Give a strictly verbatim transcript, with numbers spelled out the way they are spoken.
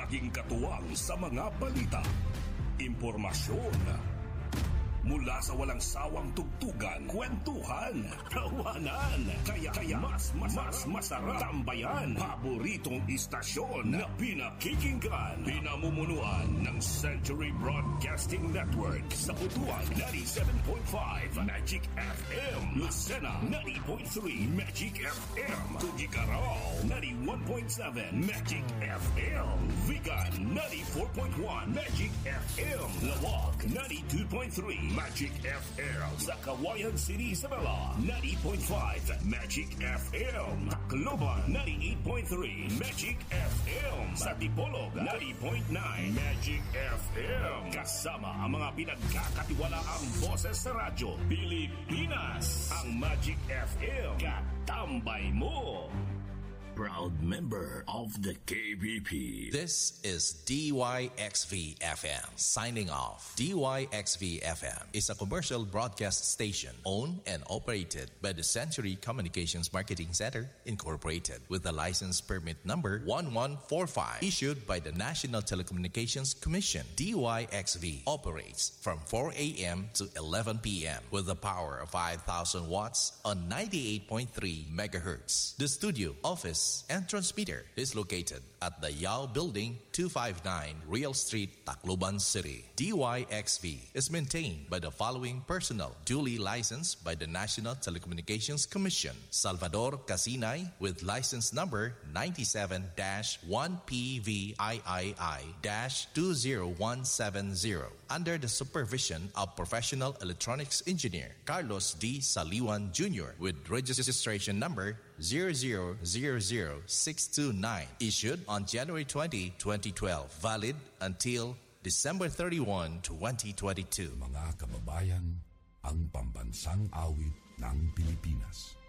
Laging katuwang sa mga balita, impormasyon, mula sa walang sawang tugtugan, kwentuhan, tawanan. Kaya, kaya mas, mas, mas masarap tambayan. Paboritong istasyon na pinakikinggan. Pinamumunuan ng Century Broadcasting Network. Sa Butuan, ninety-seven point five Magic F M. Lucena, ninety point three Magic F M. Tugikarao, ninety-one point seven Magic F M. Vigan, ninety-four point one Magic F M. Lawag, ninety-two point three Magic F M. Sa Kawayan City, Isabela, ninety point five Magic F M. Tacloban, ninety-eight point three Magic F M. Sa Dipolog, ninety point nine Magic F M. Kasama ang mga pinagkakatiwalaang boses sa radyo Pilipinas. Ang Magic F M, katambay mo. Proud member of the K B P. This is D Y X V F M signing off. D Y X V F M is a commercial broadcast station owned and operated by the Century Communications Marketing Center Incorporated with a license permit number one one four five issued by the National Telecommunications Commission. D Y X V operates from four a.m. to eleven p.m. with a power of five thousand watts on ninety-eight point three megahertz. The studio, office, and transmitter is located at the Yao Building, two fifty-nine Real Street, Tacloban City. D Y X V is maintained by the following personnel duly licensed by the National Telecommunications Commission. Salvador Casinay with license number ninety-seven dash one P V I I I dash two zero one seven zero under the supervision of Professional Electronics Engineer Carlos D. Saliwan Junior with registration number zero zero zero zero six two nine issued on January twentieth, twenty twelve, valid until December thirty-first, twenty twenty-two. Mga kababayan, ang pambansang awit ng Pilipinas.